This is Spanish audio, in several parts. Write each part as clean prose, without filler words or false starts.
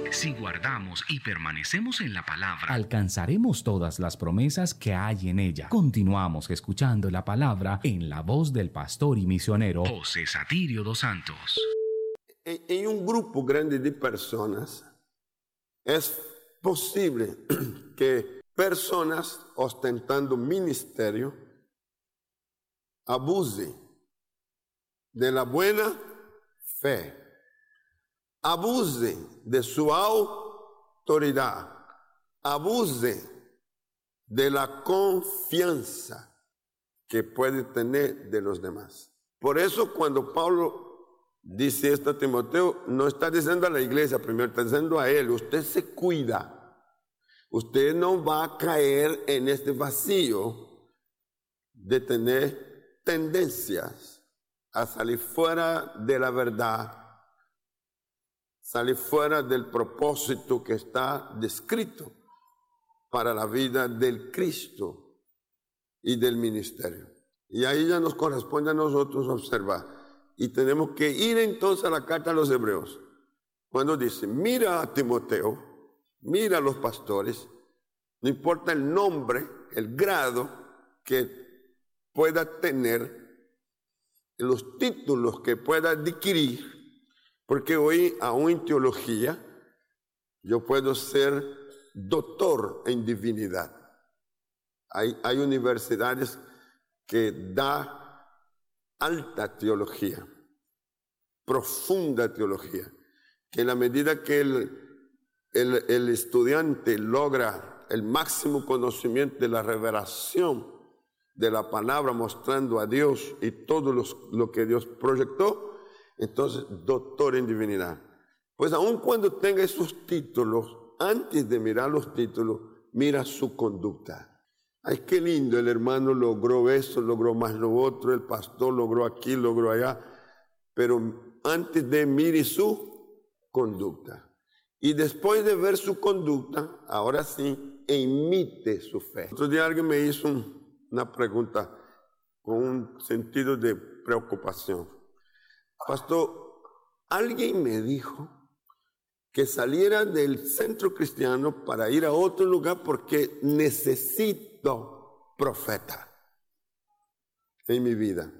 Si guardamos y permanecemos en la palabra, alcanzaremos todas las promesas que hay en ella. Continuamos escuchando la palabra en la voz del pastor y misionero José Satirio dos Santos. En un grupo grande de personas, es posible que personas ostentando ministerio abusen de la buena fe, abusen de su autoridad, abusen de la confianza que puede tener de los demás. Por eso cuando Pablo dice esto a Timoteo, no está diciendo a la iglesia primero, está diciendo a él, usted se cuida. Usted no va a caer en este vacío de tener tendencias a salir fuera de la verdad, salir fuera del propósito que está descrito para la vida del Cristo y del ministerio. Y ahí ya nos corresponde a nosotros observar. Y tenemos que ir entonces a la carta a los hebreos. Cuando dice, mira a Timoteo, mira a los pastores, no importa el nombre, el grado que pueda tener, los títulos que pueda adquirir, porque hoy aún en teología yo puedo ser doctor en divinidad. Hay universidades que dan alta teología, profunda teología, que en la medida que el estudiante logra el máximo conocimiento de la revelación de la palabra, mostrando a Dios y todo lo que Dios proyectó, entonces doctor en divinidad. Pues aun cuando tenga esos títulos, antes de mirar los títulos, mira su conducta. Ay, qué lindo, el hermano logró eso, logró más lo otro, el pastor logró aquí, logró allá, pero antes de mirar su conducta. Y después de ver su conducta, ahora sí, imite su fe. Otro día alguien me hizo una pregunta con un sentido de preocupación. Pastor, alguien me dijo que saliera del centro cristiano para ir a otro lugar porque necesito profeta en mi vida.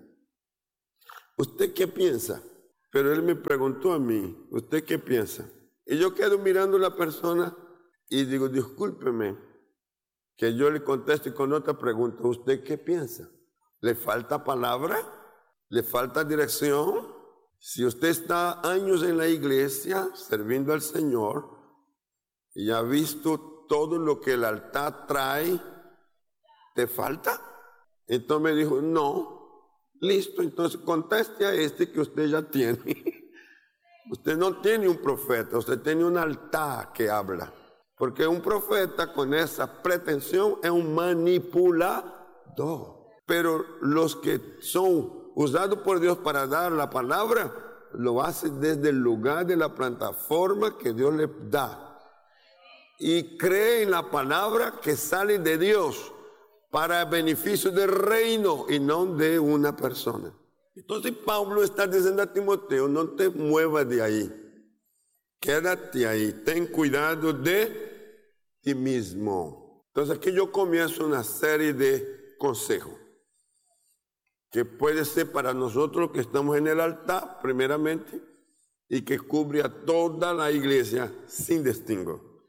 ¿Usted qué piensa? Pero él me preguntó a mí, ¿usted qué piensa? Y yo quedo mirando a la persona y digo, discúlpeme, que yo le conteste con otra pregunta. ¿Usted qué piensa? ¿Le falta palabra? ¿Le falta dirección? Si usted está años en la iglesia sirviendo al Señor y ha visto todo lo que el altar trae, ¿te falta? Entonces me dijo, no, listo, entonces conteste a este que usted ya tiene. Usted no tiene un profeta, usted tiene un altar que habla. Porque un profeta con esa pretensión es un manipulador. Pero los que son usados por Dios para dar la palabra, lo hacen desde el lugar de la plataforma que Dios les da. Y cree en la palabra que sale de Dios para beneficio del reino y no de una persona. Entonces Pablo está diciendo a Timoteo, no te muevas de ahí, quédate ahí, ten cuidado de ti mismo. Entonces aquí yo comienzo una serie de consejos que puede ser para nosotros que estamos en el altar primeramente y que cubre a toda la iglesia sin distingo.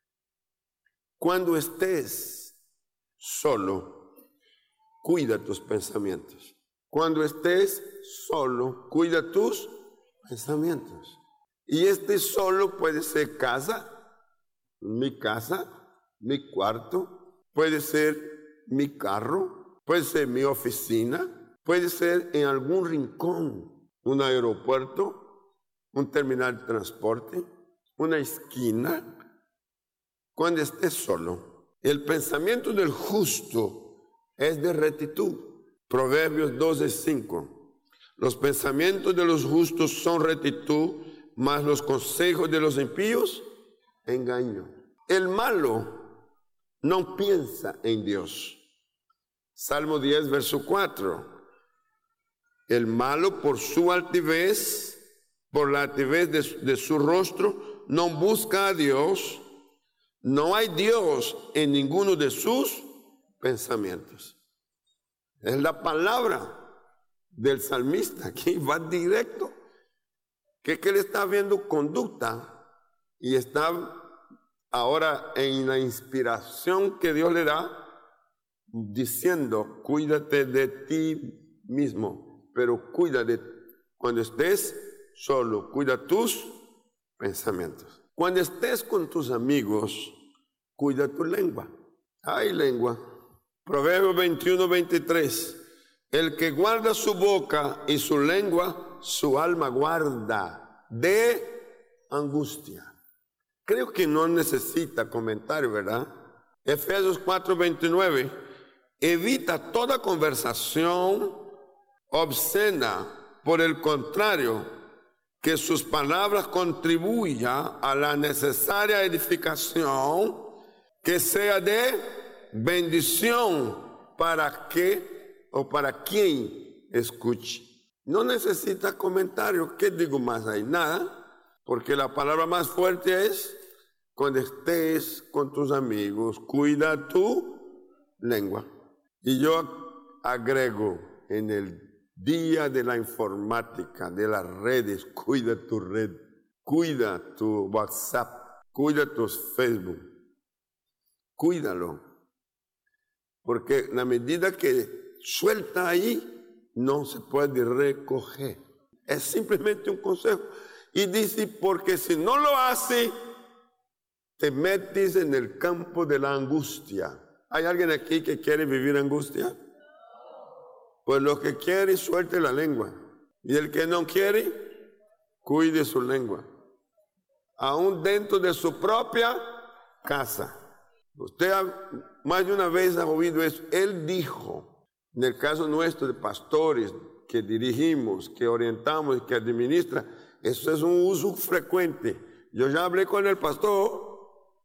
Cuando estés solo, cuida tus pensamientos. Cuando estés solo, cuida tus pensamientos. Y este solo puede ser casa, mi cuarto, puede ser mi carro, puede ser mi oficina, puede ser en algún rincón, un aeropuerto, un terminal de transporte, una esquina. Cuando estés solo, el pensamiento del justo es de rectitud. Proverbios 12:5. Los pensamientos de los justos son rectitud, mas los consejos de los impíos, engaño. El malo no piensa en Dios. Salmo 10, verso 4. El malo por su altivez por la altivez de su rostro, no busca a Dios, no hay Dios en ninguno de sus pensamientos. Es la palabra del salmista, aquí va directo, que él está viendo conducta y está ahora en la inspiración que Dios le da, diciendo, cuídate de ti mismo, pero cuando estés solo, cuida tus pensamientos. Cuando estés con tus amigos, cuida tu lengua. Ay, lengua. Proverbios 21:23. El que guarda su boca y su lengua, su alma guarda de angustia. Creo que no necesita comentario, ¿verdad? Efesios 4:29. Evita toda conversación obscena, por el contrario, que sus palabras contribuyan a la necesaria edificación, que sea de bendición para quien escuche. No necesita comentario. ¿Qué digo más ahí? Nada, porque la palabra más fuerte es, cuando estés con tus amigos, cuida tu lengua. Y yo agrego, en el día de la informática, de las redes, cuida tu red, cuida tu WhatsApp, cuida tus Facebook, cuídalo. Porque la medida que suelta ahí, no se puede recoger. Es simplemente un consejo. Y dice, porque si no lo hace, te metes en el campo de la angustia. ¿Hay alguien aquí que quiere vivir angustia? Pues lo que quiere, suelte la lengua. Y el que no quiere, cuide su lengua. Aún dentro de su propia casa. Usted más de una vez ha oído eso. Él dijo, en el caso nuestro de pastores que dirigimos, que orientamos, que administra, eso es un uso frecuente. Yo ya hablé con el pastor.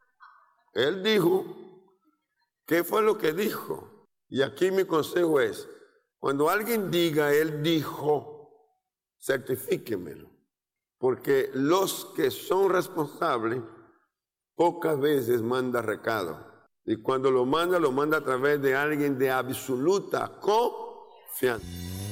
Él dijo, ¿qué fue lo que dijo? Y aquí mi consejo es, cuando alguien diga, él dijo, certifíquemelo. Porque los que son responsables, pocas veces manda recado. Y cuando lo manda a través de alguien de absoluta confianza.